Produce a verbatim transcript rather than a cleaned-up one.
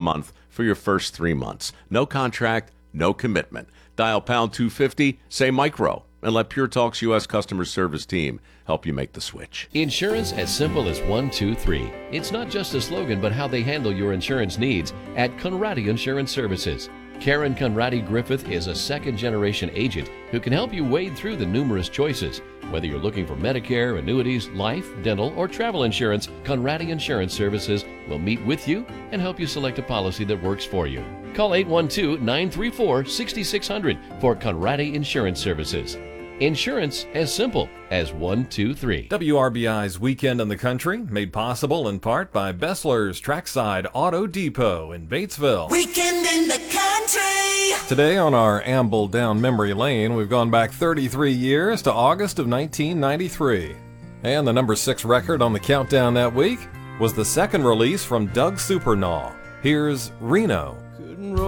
month for your first three months. No contract, no commitment. Dial pound two fifty, say micro, and let Pure Talk's U S customer service team help you make the switch. Insurance as simple as one, two, three. It's not just a slogan, but how they handle your insurance needs at Conradi Insurance Services. Karen Conradi Griffith is a second-generation agent who can help you wade through the numerous choices. Whether you're looking for Medicare, annuities, life, dental, or travel insurance, Conradi Insurance Services will meet with you and help you select a policy that works for you. Call eight one two, nine three four, six six zero zero for Conradi Insurance Services. Insurance as simple as one, two, three. W R B I's Weekend in the Country, made possible in part by Bessler's Trackside Auto Depot in Batesville. Weekend in the Country. Today on our amble down memory lane, we've gone back thirty-three years to August of nineteen ninety-three. And the number six record on the countdown that week was the second release from Doug Supernaw. Here's Reno. Couldn't roll